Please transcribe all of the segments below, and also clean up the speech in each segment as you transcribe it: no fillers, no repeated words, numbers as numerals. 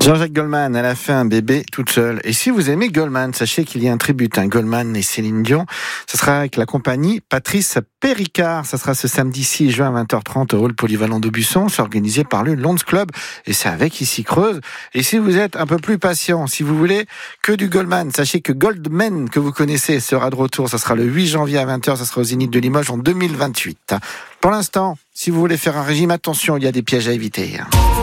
Jean-Jacques Goldman, elle a fait un bébé toute seule. Et si vous aimez Goldman, sachez qu'il y a un tribut, Goldman et Céline Dion. Ce sera avec la compagnie Patrice Péricard. Ça sera ce samedi 6 juin à 20h30 au hall polyvalent d'Aubusson. C'est organisé par le Lions Club et c'est avec Ici Creuse. Et si vous êtes un peu plus patient, si vous voulez que du Goldman, sachez que Goldman, que vous connaissez, sera de retour. Ça sera le 8 janvier à 20h. Ça sera au Zénith de Limoges en 2028. Pour l'instant, si vous voulez faire un régime, attention, il y a des pièges à éviter.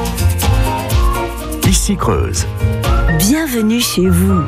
Ici Creuse. Bienvenue chez vous.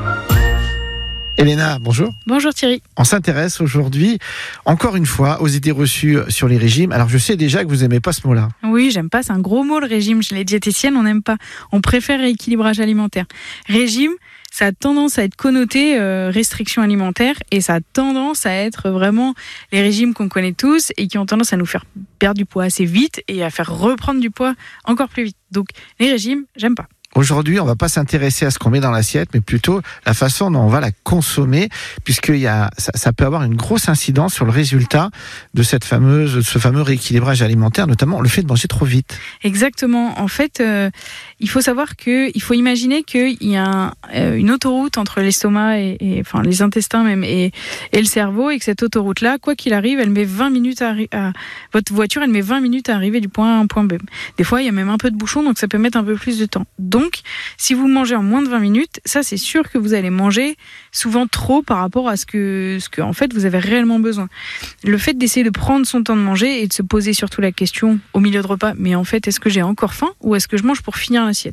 Elena, bonjour. Bonjour Thierry. On s'intéresse aujourd'hui, encore une fois, aux idées reçues sur les régimes. Alors je sais déjà que vous n'aimez pas ce mot-là. Oui, j'aime pas, c'est un gros mot le régime. Chez les diététiciennes, on n'aime pas. On préfère rééquilibrage alimentaire. Régime, ça a tendance à être connoté restriction alimentaire et ça a tendance à être vraiment les régimes qu'on connaît tous et qui ont tendance à nous faire perdre du poids assez vite et à faire reprendre du poids encore plus vite. Donc les régimes, j'aime pas. Aujourd'hui, on va pas s'intéresser à ce qu'on met dans l'assiette, mais plutôt la façon dont on va la consommer, puisque ça peut avoir une grosse incidence sur le résultat de ce fameux rééquilibrage alimentaire, notamment le fait de manger trop vite. Exactement. En fait, il faut savoir il faut imaginer qu'il y a une autoroute entre l'estomac et enfin les intestins même et le cerveau, et que cette autoroute-là, quoi qu'il arrive, elle met 20 minutes votre voiture, elle met 20 minutes à arriver du point A à un point B. Des fois, il y a même un peu de bouchon, donc ça peut mettre un peu plus de temps. Donc, si vous mangez en moins de 20 minutes, ça c'est sûr que vous allez manger souvent trop par rapport à ce que en fait vous avez réellement besoin. Le fait d'essayer de prendre son temps de manger et de se poser surtout la question au milieu de repas, mais en fait est-ce que j'ai encore faim ou est-ce que je mange pour finir l'assiette ?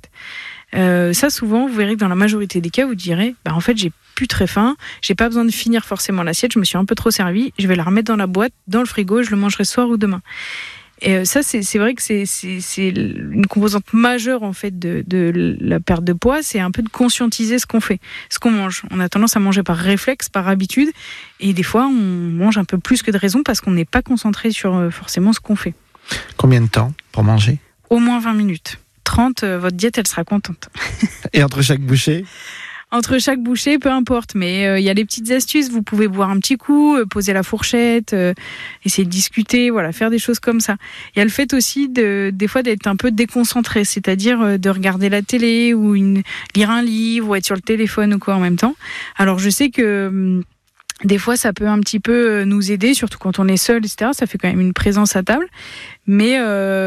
Ça souvent vous verrez que dans la majorité des cas vous direz en fait j'ai plus très faim, j'ai pas besoin de finir forcément l'assiette, je me suis un peu trop servi, je vais la remettre dans la boîte, dans le frigo, je le mangerai ce soir ou demain. Et ça, c'est vrai que c'est une composante majeure en fait de la perte de poids, c'est un peu de conscientiser ce qu'on fait, ce qu'on mange. On a tendance à manger par réflexe, par habitude, et des fois on mange un peu plus que de raison parce qu'on n'est pas concentré sur forcément ce qu'on fait. Combien de temps pour manger ? Au moins 20 minutes. 30, votre diète, elle sera contente. Et entre chaque bouchée ? Entre chaque bouchée, peu importe, mais il y a les petites astuces. Vous pouvez boire un petit coup, poser la fourchette, essayer de discuter, voilà, faire des choses comme ça. Il y a le fait aussi des fois d'être un peu déconcentré, c'est-à-dire de regarder la télé ou lire un livre ou être sur le téléphone ou quoi en même temps. Alors je sais que des fois, ça peut un petit peu nous aider, surtout quand on est seul, etc. Ça fait quand même une présence à table, mais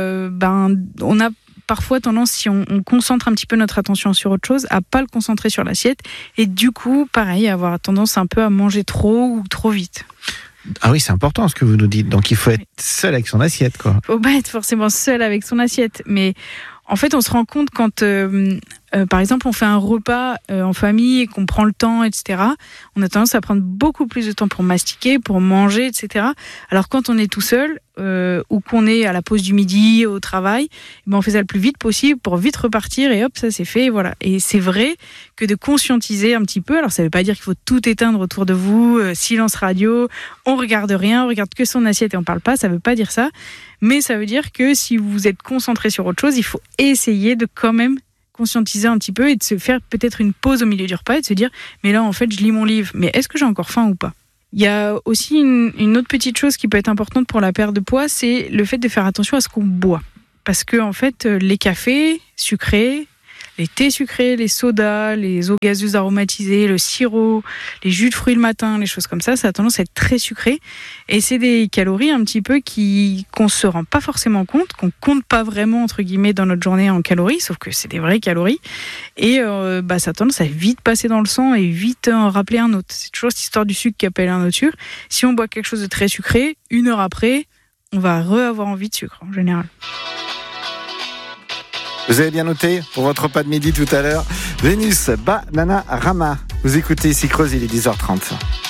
on a parfois tendance, si on concentre un petit peu notre attention sur autre chose, à pas le concentrer sur l'assiette et du coup, pareil, avoir tendance un peu à manger trop ou trop vite. Ah oui, c'est important ce que vous nous dites. Donc il faut être seul avec son assiette, quoi. Faut pas être forcément seul avec son assiette, mais en fait, on se rend compte quand, par exemple, on fait un repas en famille et qu'on prend le temps, etc., on a tendance à prendre beaucoup plus de temps pour mastiquer, pour manger, etc. Alors quand on est tout seul, ou qu'on est à la pause du midi, au travail, on fait ça le plus vite possible pour vite repartir et hop, ça c'est fait, voilà. Et c'est vrai que de conscientiser un petit peu, alors ça veut pas dire qu'il faut tout éteindre autour de vous, silence radio, on regarde rien, on regarde que son assiette et on parle pas, ça veut pas dire ça, mais ça veut dire que si vous êtes concentré sur autre chose, il faut essayer de quand même conscientiser un petit peu et de se faire peut-être une pause au milieu du repas et de se dire, mais là en fait je lis mon livre, mais est-ce que j'ai encore faim ou pas ? Il y a aussi une autre petite chose qui peut être importante pour la perte de poids, c'est le fait de faire attention à ce qu'on boit. Parce que en fait, les cafés sucrés, les thés sucrés, les sodas, les eaux gazeuses aromatisées, le sirop, les jus de fruits le matin, les choses comme ça a tendance à être très sucré. Et c'est des calories un petit peu qu'on se rend pas forcément compte, qu'on compte pas vraiment entre guillemets dans notre journée en calories, sauf que c'est des vraies calories. Et ça a tendance à vite passer dans le sang et vite en rappeler un autre. C'est toujours cette histoire du sucre qui appelle un autre sucre. Si on boit quelque chose de très sucré, 1 heure après, on va avoir envie de sucre en général. Vous avez bien noté pour votre repas de midi tout à l'heure. Vénus Bananarama. Vous écoutez Ici Creuse, il est 10h30.